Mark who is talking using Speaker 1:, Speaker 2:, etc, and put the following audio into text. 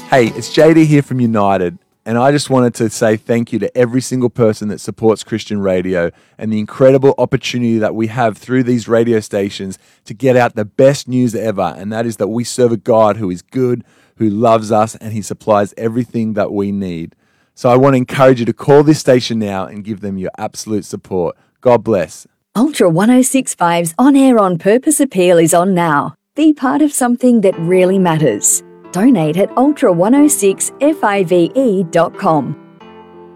Speaker 1: Hey, it's JD here from United, and I just wanted to say thank you to every single person that supports Christian radio and the incredible opportunity that we have through these radio stations to get out the best news ever, and that is that we serve a God who is good, who loves us, and he supplies everything that we need. So I want to encourage you to call this station now and give them your absolute support. God bless.
Speaker 2: Ultra 1065's On Air on Purpose appeal is on now. Be part of something that really matters. Donate at ultra106five.com.